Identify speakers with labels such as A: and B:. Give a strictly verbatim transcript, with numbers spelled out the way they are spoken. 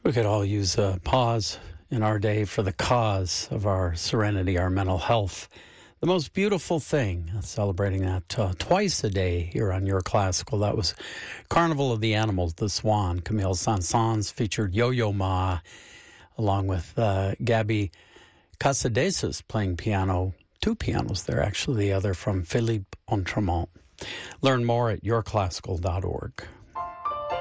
A: We could all use a pause in our day for the cause of our serenity, our mental health. The most beautiful thing, celebrating that uh, twice a day here on Your Classical. That was Carnival of the Animals, The Swan. Camille Saint-Saëns featured Yo-Yo Ma, along with uh, Gabby Casadesus playing piano. Two pianos there, actually, the other from Philippe Ontremont. Learn more at your classical dot org.